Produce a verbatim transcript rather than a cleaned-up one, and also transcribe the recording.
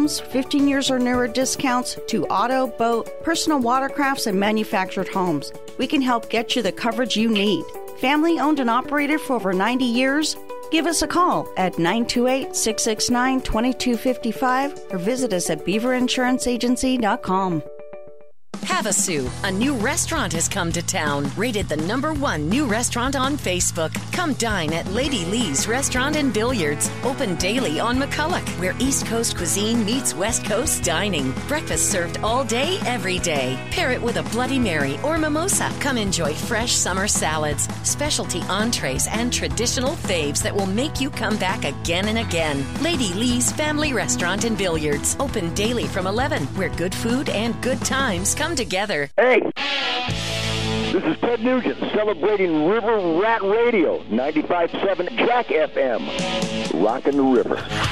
homes, fifteen years or newer discounts to auto, boat, personal watercrafts, and manufactured homes. We can help get you the coverage you need. Family owned and operated for over ninety years? Give us a call at nine two eight, six six nine, two two five five or visit us at beaver insurance agency dot com. Havasu, a new restaurant has come to town, rated the number one new restaurant on Facebook. Come dine at Lady Lee's Restaurant and Billiards, open daily on McCulloch, where East Coast cuisine meets West Coast dining. Breakfast served all day, every day. Pair it with a Bloody Mary or mimosa. Come enjoy fresh summer salads, specialty entrees, and traditional faves that will make you come back again and again. Lady Lee's Family Restaurant and Billiards, open daily from eleven, where good food and good times come together. Hey, this is Ted Nugent celebrating River Rat Radio, ninety-five point seven Jack F M, rockin' the river.